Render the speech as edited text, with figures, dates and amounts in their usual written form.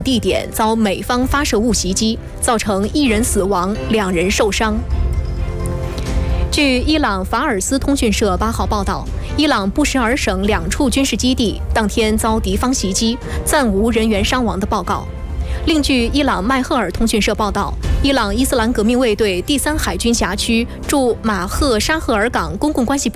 地点遭美方发射物袭击，造成1人死亡，2人受伤。据伊朗法尔斯通讯社8号报道，伊朗布什尔省2处军事基地当天遭敌方袭击，暂无人员伤亡的报告。另据伊朗麦赫尔通讯社报道，伊朗伊斯兰革命卫队第3海军辖区驻马赫沙赫尔港公共关系部